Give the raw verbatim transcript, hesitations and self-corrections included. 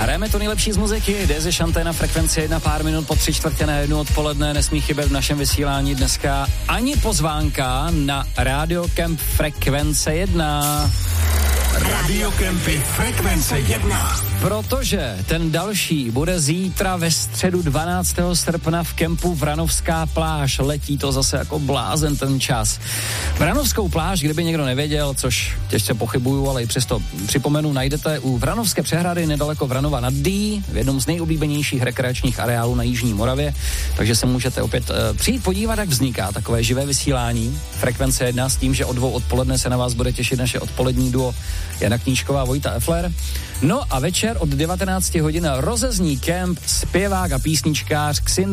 Hrajeme to nejlepší z muziky, Dezi Šanté na Frekvenci jedna, pár minut po tři čtvrtě na jednu odpoledne, nesmí chybět v našem vysílání dneska ani pozvánka na Radio Camp Frekvence jedna. Radio Campy Frekvence jedna. Protože ten další bude zítra ve středu dvanáctého srpna v kempu Vranovská pláž. Letí to zase jako blázen ten čas. Vranovskou pláž, kdyby někdo nevěděl, což těžce pochybuju, ale i přesto připomenu, najdete u Vranovské přehrady nedaleko Vranova nad Dý, v jednom z nejoblíbenějších rekreačních areálů na jižní Moravě, takže se můžete opět uh, přijít podívat, jak vzniká takové živé vysílání Frekvence jedna s tím, že od dvou odpoledne se na vás bude těšit naše odpolední duo Jana Knížková a Vojta Effler. No a večer od devatenácti hodin rozezní kemp zpěvák a písničkář Ksindr